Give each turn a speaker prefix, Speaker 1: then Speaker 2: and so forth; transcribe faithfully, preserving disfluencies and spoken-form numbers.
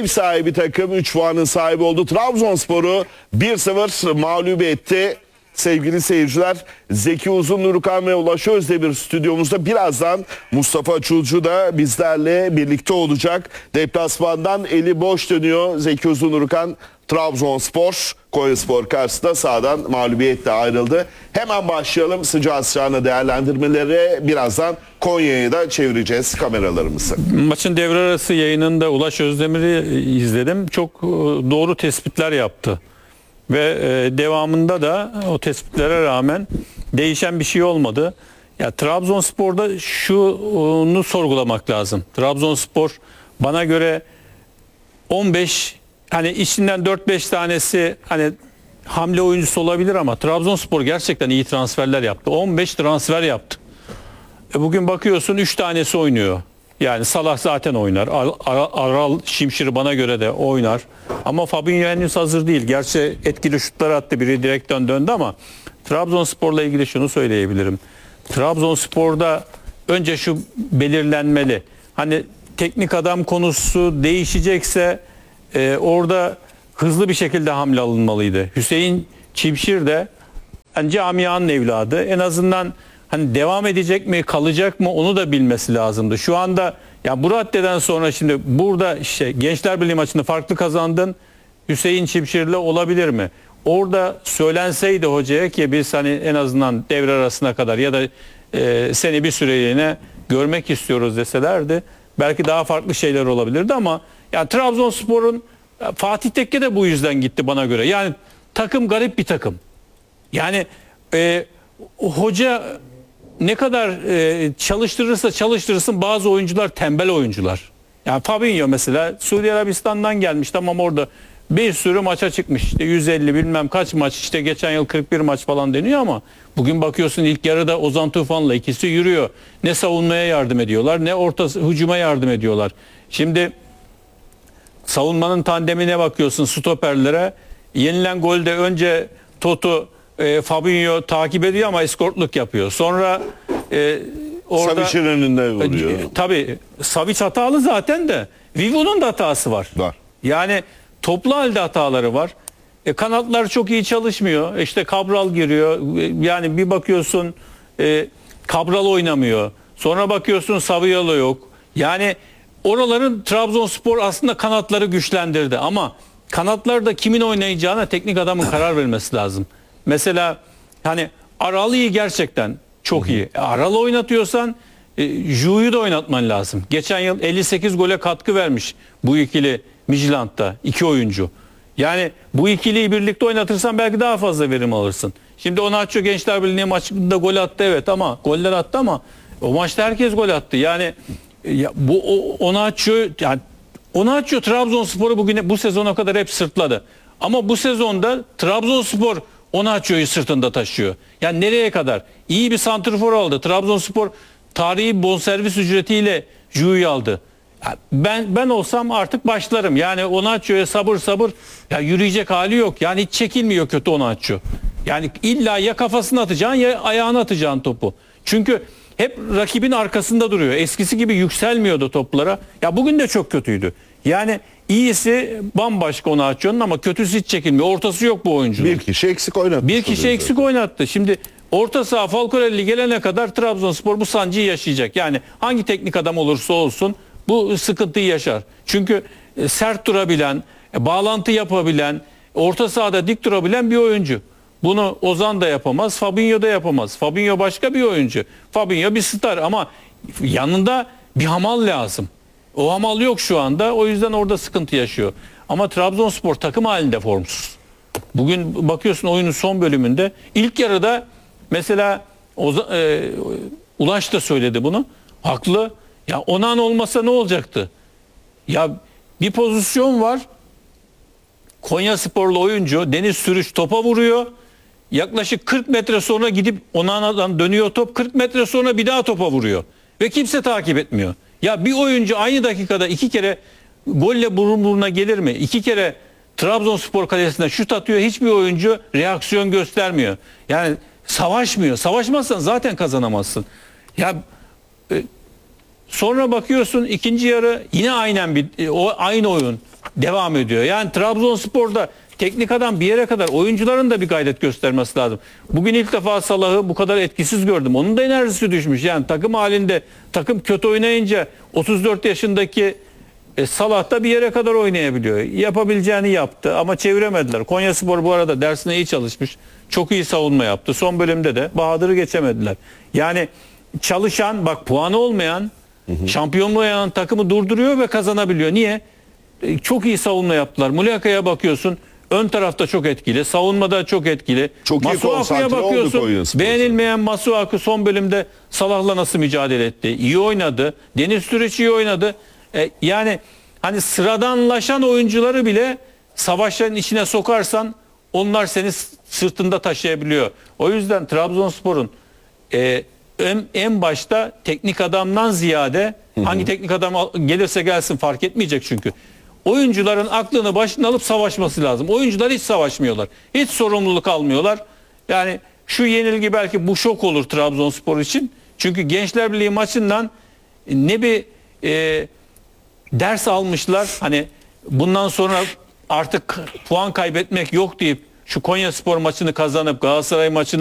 Speaker 1: ev sahibi takım üç puanın sahibi oldu. Trabzonspor'u bir sıfır mağlup etti. Sevgili seyirciler, Zeki Uzundurukan ve Ulaş Özdemir stüdyomuzda. Birazdan Mustafa Çulcu da bizlerle birlikte olacak. Deplasmandan eli boş dönüyor Zeki Uzundurukan. Trabzonspor Konyaspor karşısında sahadan mağlubiyetle ayrıldı. Hemen başlayalım sıcağı sıcağına değerlendirmelere. Birazdan Konya'ya da çevireceğiz kameralarımızı.
Speaker 2: Maçın devre arası yayınında Ulaş Özdemir'i izledim. Çok doğru tespitler yaptı. Ve devamında da o tespitlere rağmen değişen bir şey olmadı. Ya Trabzonspor'da şunu sorgulamak lazım. Trabzonspor bana göre on beş, hani içinden dört beş tanesi hani hamle oyuncusu olabilir ama Trabzonspor gerçekten iyi transferler yaptı. on beş transfer yaptı. E bugün bakıyorsun üç tanesi oynuyor. Yani Salah zaten oynar. Ar Aral Şimşir bana göre de oynar. Ama Fabinho henüz hazır değil. Gerçi etkili şutlar attı. Biri direkten döndü ama Trabzonspor'la ilgili şunu söyleyebilirim. Trabzonspor'da önce şu belirlenmeli. Hani teknik adam konusu değişecekse e, orada hızlı bir şekilde hamle alınmalıydı. Hüseyin Çimşir de yani camianın evladı. En azından hani devam edecek mi, kalacak mı onu da bilmesi lazımdı. Şu anda ya bu raddeden sonra şimdi burada işte Gençler Birliği maçını farklı kazandın. Hüseyin Çimşir'le olabilir mi? Orada söylenseydi hocaya ki biz hani en azından devre arasına kadar ya da e, seni bir süreliğine görmek istiyoruz deselerdi belki daha farklı şeyler olabilirdi ama yani Trabzonspor'un Fatih Tekke de bu yüzden gitti bana göre. Yani takım garip bir takım. Yani e, hoca ne kadar e, çalıştırırsa çalıştırırsın bazı oyuncular tembel oyuncular. Yani Fabinho mesela Suudi Arabistan'dan gelmiş, tamam orada bir sürü maça çıkmış. İşte yüz elli bilmem kaç maç, işte geçen yıl kırk bir maç falan deniyor ama bugün bakıyorsun ilk yarıda Ozan Tufan'la ikisi yürüyor. Ne savunmaya yardım ediyorlar ne orta hücuma yardım ediyorlar. Şimdi savunmanın tandemine bakıyorsun, stoperlere. Yenilen golde önce Toto E, Fabinho takip ediyor ama eskortluk yapıyor. Sonra e, orada
Speaker 1: Savic'in önünde vuruyor.
Speaker 2: E, tabii Savic hatalı zaten de Vivo'nun da hatası var.
Speaker 1: Var.
Speaker 2: Yani toplu halde hataları var. E, kanatlar çok iyi çalışmıyor. İşte Cabral giriyor. E, yani bir bakıyorsun e, Cabral oynamıyor. Sonra bakıyorsun Saviola yok. Yani oraların Trabzonspor aslında kanatları güçlendirdi ama kanatlarda kimin oynayacağına teknik adamın karar vermesi lazım. Mesela hani Aral iyi, gerçekten çok iyi. Aral oynatıyorsan e, Ju'yu da oynatman lazım. Geçen yıl elli sekiz gole katkı vermiş bu ikili Midtjylland'da, iki oyuncu. Yani bu ikiliyi birlikte oynatırsan belki daha fazla verim alırsın. Şimdi Onaço Gençler Birliği maçında gol attı evet ama goller attı ama o maçta herkes gol attı. Yani ya bu Onaço yani Onaço Trabzonspor'u bugün bu sezona kadar hep sırtladı. Ama bu sezonda Trabzonspor Onaço'yu sırtında taşıyor. Yani nereye kadar? İyi bir santrfor aldı. Trabzonspor tarihi bonservis ücretiyle Ju'yu aldı. Yani ben ben olsam artık başlarım. Yani Onaço'ya sabır sabır. Ya yürüyecek hali yok. Yani hiç çekilmiyor kötü Onaço. Yani illa ya kafasına atacaksın ya ayağına atacaksın topu. Çünkü hep rakibin arkasında duruyor. Eskisi gibi yükselmiyordu toplara. Ya bugün de çok kötüydü. Yani iyisi bambaşka Onaço'nun ama kötüsü hiç çekilmiyor. Ortası yok bu oyuncunun.
Speaker 1: Bir kişi eksik oynattı.
Speaker 2: Bir kişi eksik oynattı. Şimdi orta saha Falcorelli gelene kadar Trabzonspor bu sancıyı yaşayacak. Yani hangi teknik adam olursa olsun bu sıkıntıyı yaşar. Çünkü sert durabilen, bağlantı yapabilen, orta sahada dik durabilen bir oyuncu. Bunu Ozan da yapamaz, Fabinho da yapamaz. Fabinho başka bir oyuncu. Fabinho bir star ama yanında bir hamal lazım. O hamal yok şu anda. O yüzden orada sıkıntı yaşıyor. Ama Trabzonspor takım halinde formsuz. Bugün bakıyorsun oyunun son bölümünde ilk yarıda mesela Oza, e, Ulaş da söyledi bunu. Haklı. Ya Onan olmasa ne olacaktı? Ya bir pozisyon var. Konyasporlu oyuncu Deniz Sürüş topa vuruyor. Yaklaşık kırk metre sonra gidip Onan'dan dönüyor top. kırk metre sonra bir daha topa vuruyor. Ve kimse takip etmiyor. Ya bir oyuncu aynı dakikada iki kere golle burun buruna gelir mi? İki kere Trabzonspor kalesine şut atıyor. Hiçbir oyuncu reaksiyon göstermiyor. Yani savaşmıyor. Savaşmazsan zaten kazanamazsın. Ya e, Sonra bakıyorsun ikinci yarı yine aynen bir o aynı oyun devam ediyor. Yani Trabzonspor'da teknik adam bir yere kadar, oyuncuların da bir gayret göstermesi lazım. Bugün ilk defa Salah'ı bu kadar etkisiz gördüm. Onun da enerjisi düşmüş. Yani takım halinde, takım kötü oynayınca otuz dört yaşındaki e, Salah da bir yere kadar oynayabiliyor. Yapabileceğini yaptı ama çeviremediler. Konyaspor bu arada dersine iyi çalışmış. Çok iyi savunma yaptı. Son bölümde de Bahadır'ı geçemediler. Yani çalışan, bak puanı olmayan, şampiyonluğa oynayan takımı durduruyor ve kazanabiliyor. Niye? E, Çok iyi savunma yaptılar. Muleka'ya bakıyorsun. Ön tarafta çok etkili. Savunmada çok etkili.
Speaker 1: Çok iyi
Speaker 2: Masuaku'ya
Speaker 1: konsantre oldu
Speaker 2: bakıyorsun.
Speaker 1: Konyaspor.
Speaker 2: Beğenilmeyen Masuaku son bölümde Salah'la nasıl mücadele etti? İyi oynadı. Deniz Türüç iyi oynadı. E, yani hani sıradanlaşan oyuncuları bile savaşların içine sokarsan onlar seni s- sırtında taşıyabiliyor. O yüzden Trabzonspor'un e, en, en başta teknik adamdan ziyade hangi teknik adam al- gelirse gelsin fark etmeyecek çünkü. Oyuncuların aklını başına alıp savaşması lazım. Oyuncular hiç savaşmıyorlar. Hiç sorumluluk almıyorlar. Yani şu yenilgi belki bu şok olur Trabzonspor için. Çünkü Gençler Birliği maçından ne bir e, ders almışlar. Hani bundan sonra artık puan kaybetmek yok deyip şu Konyaspor maçını kazanıp Galatasaray maçını